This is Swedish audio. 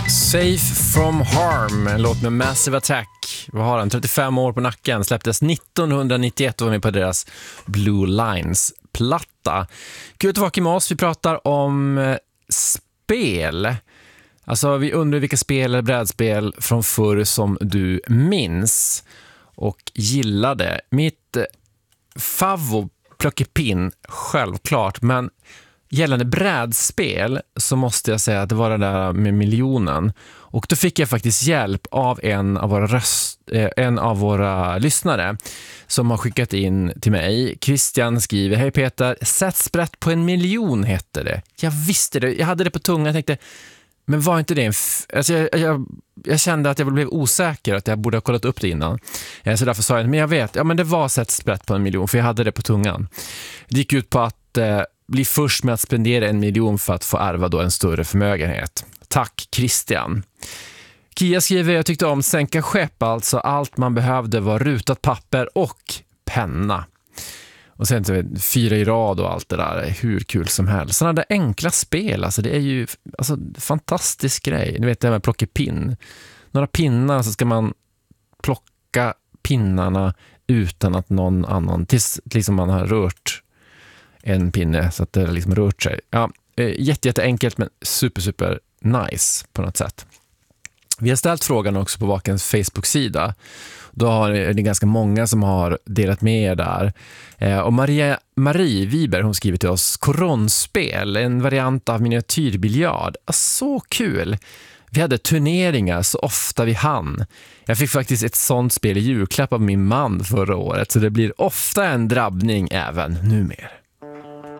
Safe from Harm, en låt med Massive Attack. Vad har den? 35 år på nacken. Släpptes 1991 och var med på deras Blue Lines-platta. Kul att vara med oss. Vi pratar om spel. Alltså vi undrar vilka spel eller brädspel från förr som du minns och gillade. Mitt favvo plockepinn, självklart, men gällande brädspel så måste jag säga att det var det där med miljonen. Och då fick jag faktiskt hjälp av en av våra lyssnare som har skickat in till mig. Christian skriver: Hej Peter, sätt sprätt på 1 miljon hette det. Jag visste det, jag hade det på tungan. Jag tänkte, men var inte det alltså jag kände att jag blev osäker, att jag borde ha kollat upp det innan. Så därför sa jag, men jag vet, ja men det var sätt sprätt på 1 miljon, för jag hade det på tungan. Det gick ut på att bli först med att spendera 1 miljon för att få ärva då en större förmögenhet. Tack Christian. Kia skriver: jag tyckte om sänka skepp, alltså allt man behövde var rutat papper och penna. Och sen 4 i rad och allt det där, hur kul som helst. Sådana där enkla spel, alltså det är ju alltså fantastisk grej. Ni vet det här med plockepinn. Några pinnar, så ska man plocka pinnarna utan att någon annan, tills liksom man har rört en pinne så att det liksom rört sig. Ja, jätteenkelt men super nice på något sätt. Vi har ställt frågan också på Vakens Facebook-sida. Då har det ganska många som har delat med er där. Och Marie Wiber, hon skriver till oss: koronspel, en variant av miniatyrbiljard. Så kul! Vi hade turneringar så ofta vi hann. Jag fick faktiskt ett sånt spel i julklapp av min man förra året, så det blir ofta en drabbning även numera.